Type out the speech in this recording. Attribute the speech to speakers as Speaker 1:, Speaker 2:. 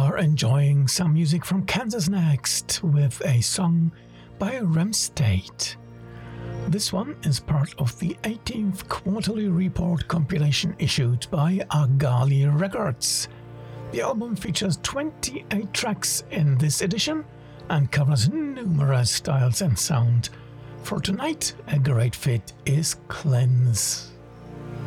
Speaker 1: are enjoying some music from Kansas next with a song by Rem State. This one is part of the 18th Quarterly Report compilation issued by Agali Records. The album features 28 tracks in this edition and covers numerous styles and sound. For tonight, a great fit is Cleanse.